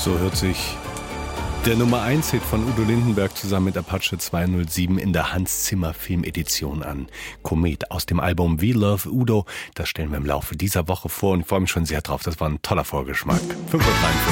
So hört sich der Nummer 1 Hit von Udo Lindenberg zusammen mit Apache 207 in der Hans Zimmer Filmedition an. Komet aus dem Album We Love Udo. Das stellen wir im Laufe dieser Woche vor und ich freue mich schon sehr drauf. Das war ein toller Vorgeschmack. 5:43 Uhr.